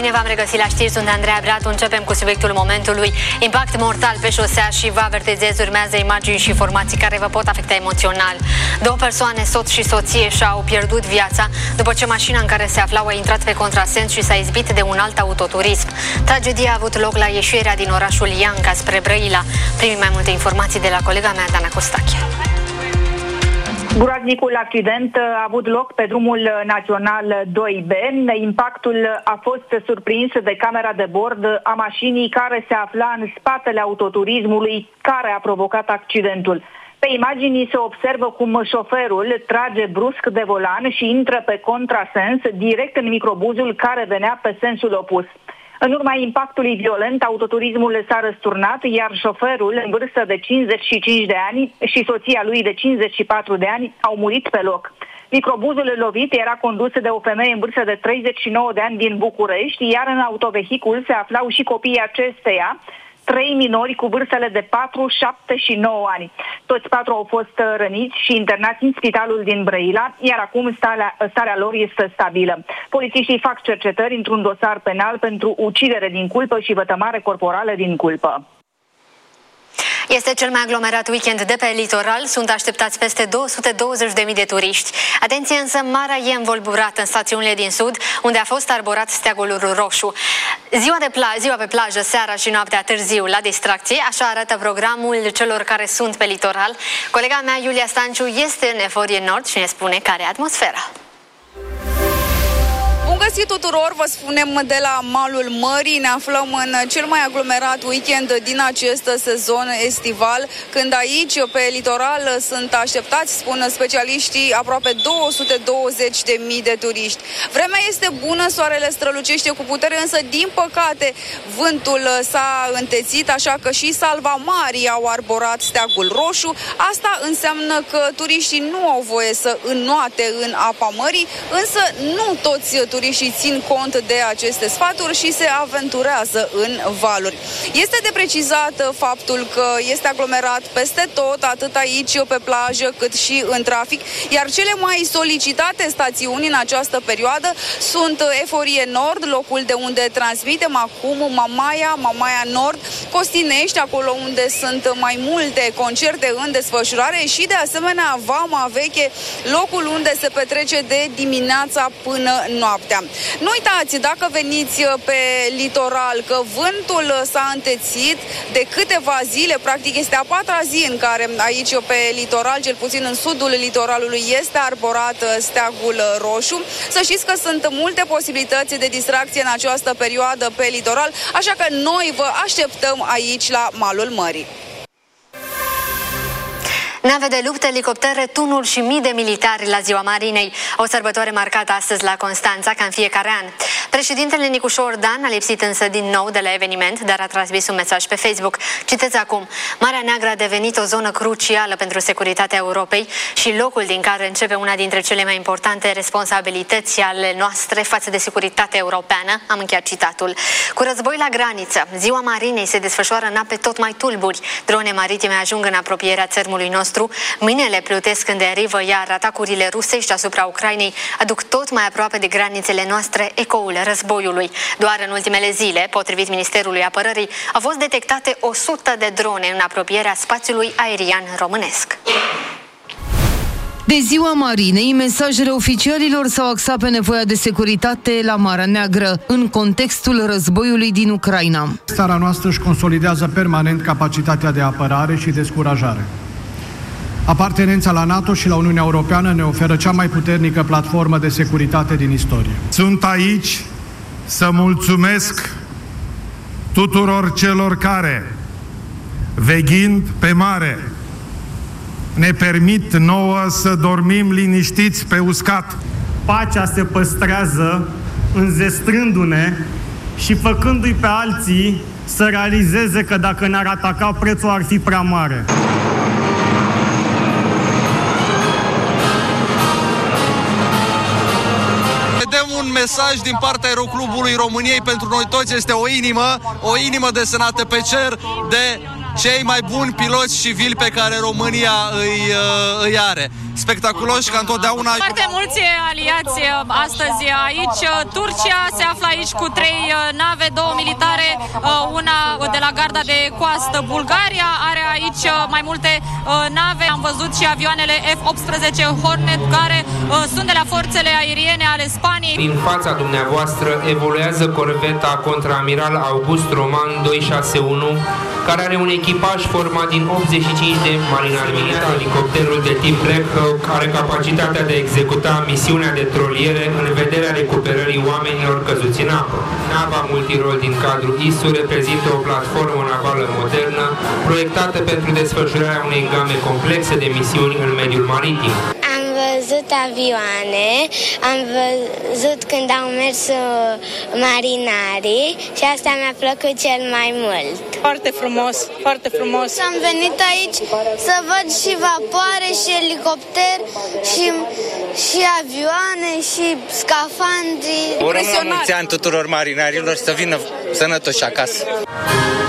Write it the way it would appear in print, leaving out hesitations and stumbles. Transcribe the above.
Bine v-am regăsit la știri, sunt Andreea Bratu. Începem cu subiectul momentului. Impact mortal pe șosea și vă avertizez, urmează imagini și informații care vă pot afecta emoțional. Două persoane, soț și soție, și-au pierdut viața după ce mașina în care se aflau a intrat pe contrasens și s-a izbit de un alt autoturism. Tragedia a avut loc la ieșirea din orașul Ianca spre Brăila. Primim mai multe informații de la colega mea, Dana Costache. Groaznicul accident a avut loc pe drumul național 2B. Impactul a fost surprins de camera de bord a mașinii care se afla în spatele autoturismului care a provocat accidentul. Pe imagini se observă cum șoferul trage brusc de volan și intră pe contrasens direct în microbuzul care venea pe sensul opus. În urma impactului violent, autoturismul s-a răsturnat, iar șoferul, în vârstă de 55 de ani, și soția lui de 54 de ani au murit pe loc. Microbuzul lovit era condus de o femeie în vârstă de 39 de ani din București, iar în autovehicul se aflau și copiii acesteia, 3 minori cu vârstele de 4, 7 și 9 ani. Toți 4 au fost răniți și internați în spitalul din Brăila, iar acum starea lor este stabilă. Polițiștii fac cercetări într-un dosar penal pentru ucidere din culpă și vătămare corporală din culpă. Este cel mai aglomerat weekend de pe litoral. Sunt așteptați peste 220.000 de turiști. Atenție însă, marea e învolburată în stațiunile din sud, unde a fost arborat steagul roșu. Ziua pe plajă, seara și noaptea târziu la distracție, așa arată programul celor care sunt pe litoral. Colega mea, Iulia Stanciu, este în Eforie Nord și ne spune care e atmosfera. Bun găsit tuturor, vă spunem de la malul mării. Ne aflăm în cel mai aglomerat weekend din acest sezon estival, când aici, pe litoral, sunt așteptați, spun specialiștii, aproape 220.000 de turiști. Vremea este bună, soarele strălucește cu putere, însă, din păcate, vântul s-a întețit, așa că și salvamarii au arborat steagul roșu. Asta înseamnă că turiștii nu au voie să înnoate în apa mării, însă nu toți turiștii țin cont de aceste sfaturi și se aventurează în valuri. Este de precizat faptul că este aglomerat peste tot, atât aici pe plajă cât și în trafic, iar cele mai solicitate stațiuni în această perioadă sunt Eforie Nord, locul de unde transmitem acum, Mamaia Nord, Costinești, acolo unde sunt mai multe concerte în desfășurare, și de asemenea Vama Veche, locul unde se petrece de dimineața până noaptea. Nu uitați, dacă veniți pe litoral, că vântul s-a întețit de câteva zile, practic este a 4-a zi în care aici pe litoral, cel puțin în sudul litoralului, este arborat steagul roșu. Să știți că sunt multe posibilități de distracție în această perioadă pe litoral, așa că noi vă așteptăm aici la malul mării. Nave de luptă, elicoptere, tunuri și mii de militari la Ziua Marinei. O sărbătoare marcată astăzi la Constanța, ca în fiecare an. Președintele Nicușor Dan a lipsit însă din nou de la eveniment, dar a transmis un mesaj pe Facebook. Citeți acum: Marea Neagră a devenit o zonă crucială pentru securitatea Europei și locul din care începe una dintre cele mai importante responsabilități ale noastre față de securitatea europeană. Am încheiat citatul. Cu război la graniță, Ziua Marinei se desfășoară în ape tot mai tulburi. Drone maritime ajung în apropierea țărmului nostru. Minele plutesc în derivă, iar atacurile rusești asupra Ucrainei aduc tot mai aproape de granițele noastre ecoul războiului. Doar în ultimele zile, potrivit Ministerului Apărării, au fost detectate 100 de drone în apropierea spațiului aerian românesc. De Ziua Marinei, mesajele oficialilor s-au axat pe nevoia de securitate la Marea Neagră, în contextul războiului din Ucraina. Țara noastră își consolidează permanent capacitatea de apărare și descurajare. Apartenența la NATO și la Uniunea Europeană ne oferă cea mai puternică platformă de securitate din istorie. Sunt aici să mulțumesc tuturor celor care, veghind pe mare, ne permit nouă să dormim liniștiți pe uscat. Pacea se păstrează înzestrându-ne și făcându-i pe alții să realizeze că dacă ne-ar ataca, prețul ar fi prea mare. Un mesaj din partea Aeroclubului României pentru noi toți, este o inimă desenată pe cer de cei mai buni piloți civili pe care România îi are. Spectaculos ca întotdeauna. Foarte mulți aliați astăzi aici. Turcia se află aici cu 3 nave, 2 militare, una de la garda de coastă. Bulgaria are aici mai multe nave. Am văzut și avioanele F-18 Hornet care sunt de la forțele aeriene ale Spaniei. În fața dumneavoastră evoluează corveta contraamiral August Roman 261, care are un echipaj format din 85 de marinari militari. Elicopterul de tip Black Hawk are capacitatea de a executa misiunea de troliere în vederea recuperării oamenilor căzuți în apă. Nava multirol din cadrul ISU reprezintă o platformă navală modernă, proiectată pentru desfășurarea unei game complexe de misiuni în mediul maritim. Am văzut avioane, am văzut când au mers marinarii și asta mi-a plăcut cel mai mult. Foarte frumos, foarte frumos. Am venit aici să văd și vapoare și elicopter și avioane și scafandri. Urăm la mulți ani tuturor marinarilor să vină sănătoși acasă.